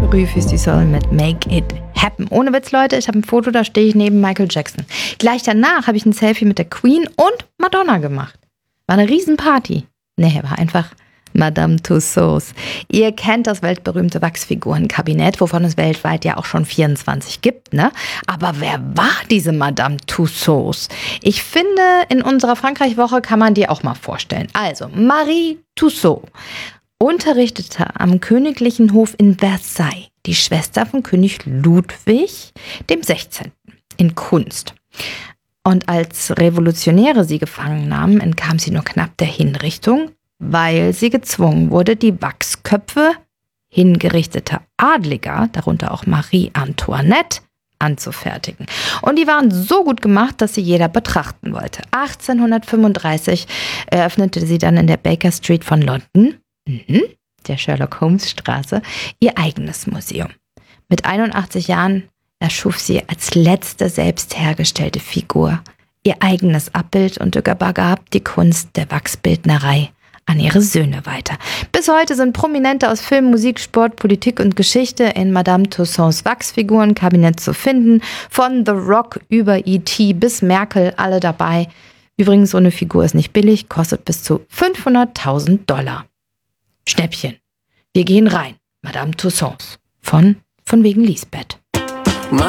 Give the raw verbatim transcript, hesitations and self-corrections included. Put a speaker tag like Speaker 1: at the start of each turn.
Speaker 1: Rufus du Sol mit Make It Happen. Ohne Witz, Leute, ich habe ein Foto, da stehe ich neben Michael Jackson. Gleich danach habe ich ein Selfie mit der Queen und Madonna gemacht. War eine Riesenparty. Nee, war einfach Madame Tussauds. Ihr kennt das weltberühmte Wachsfigurenkabinett, wovon es weltweit ja auch schon vierundzwanzig gibt, ne? Aber wer war diese Madame Tussauds? Ich finde, in unserer Frankreich-Woche kann man die auch mal vorstellen. Also, Marie Tussaud unterrichtete am königlichen Hof in Versailles die Schwester von König Ludwig dem sechzehnten in Kunst. Und als Revolutionäre sie gefangen nahmen, entkam sie nur knapp der Hinrichtung, weil sie gezwungen wurde, die Wachsköpfe hingerichteter Adliger, darunter auch Marie Antoinette, anzufertigen. Und die waren so gut gemacht, dass sie jeder betrachten wollte. achtzehnhundertfünfunddreißig eröffnete sie dann in der Baker Street von London, mhm, der Sherlock Holmes Straße, ihr eigenes Museum. Mit einundachtzig Jahren erschuf sie als letzte selbst hergestellte Figur ihr eigenes Abbild und übergab die Kunst der Wachsbildnerei an ihre Söhne weiter. Bis heute sind Prominente aus Film, Musik, Sport, Politik und Geschichte in Madame Tussauds Wachsfigurenkabinett zu finden. Von The Rock über E T bis Merkel, alle dabei. Übrigens, so eine Figur ist nicht billig, kostet bis zu fünfhunderttausend Dollar. Schnäppchen. Wir gehen rein. Madame Tussauds von von wegen Lisbeth.